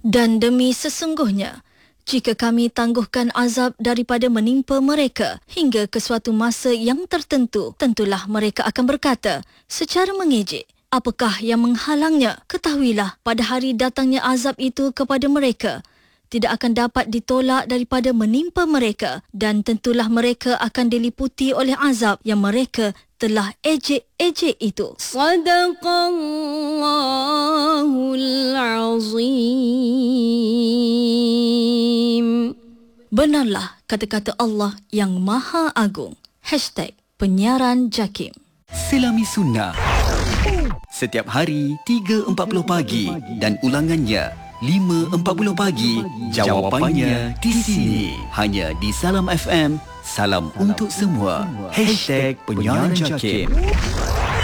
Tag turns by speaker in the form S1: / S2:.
S1: Dan demi sesungguhnya, jika kami tangguhkan azab daripada menimpa mereka hingga ke suatu masa yang tertentu, tentulah mereka akan berkata secara mengejek, apakah yang menghalangnya? Ketahuilah, pada hari datangnya azab itu kepada mereka, tidak akan dapat ditolak daripada menimpa mereka, dan tentulah mereka akan diliputi oleh azab yang mereka telah ejek-ejek itu. Sadaqallahul Azim. Benarlah kata-kata Allah yang Maha Agung. #penyiaran JAKIM.
S2: Selami Sunnah. Setiap hari 3.40 pagi dan ulangannya 5.40 pagi. Jawapannya di sini. Hanya di Salam FM. Salam untuk semua. #penyiaran JAKIM.